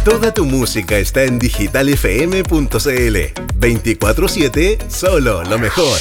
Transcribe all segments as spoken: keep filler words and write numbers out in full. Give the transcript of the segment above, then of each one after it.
Toda tu música está en digital f m punto c l. veinticuatro siete, solo lo mejor.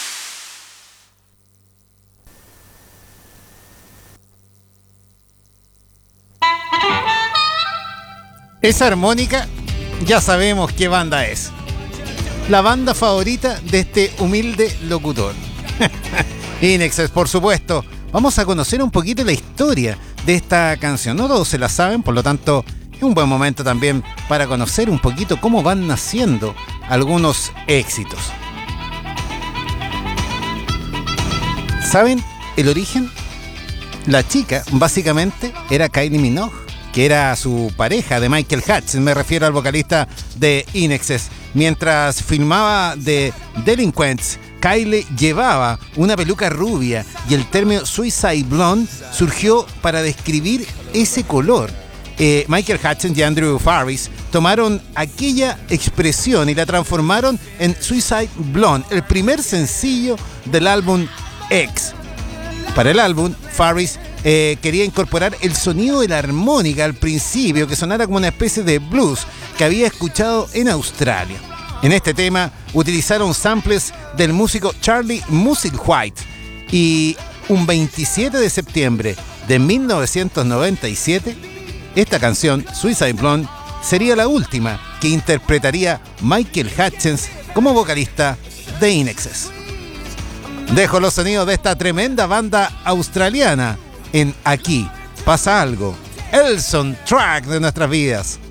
Esa armónica, ya sabemos qué banda es. La banda favorita de este humilde locutor. Inexes, por supuesto. Vamos a conocer un poquito la historia de esta canción. No todos se la saben, por lo tanto, es un buen momento también para conocer un poquito cómo van naciendo algunos éxitos. ¿Saben el origen? La chica, básicamente, era Kylie Minogue, que era su pareja de Michael Hutchence, me refiero al vocalista de Inexes. Mientras filmaba The Delinquents, Kylie llevaba una peluca rubia y el término Suicide Blonde surgió para describir ese color. Eh, Michael Hutchence y Andrew Farris tomaron aquella expresión y la transformaron en Suicide Blonde, el primer sencillo del álbum X. Para el álbum, Farris eh, quería incorporar el sonido de la armónica al principio, que sonara como una especie de blues que había escuchado en Australia. En este tema utilizaron samples del músico Charlie Musselwhite y un veintisiete de septiembre de mil novecientos noventa y siete, esta canción, Suicide Blonde, sería la última que interpretaría Michael Hutchence como vocalista de Inexes. Dejo los sonidos de esta tremenda banda australiana en Aquí Pasa Algo, el soundtrack de nuestras vidas.